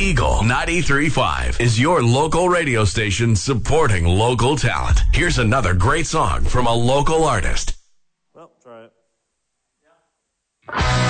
Eagle 93.5 is your local radio station supporting local talent. Here's another great song from a local artist.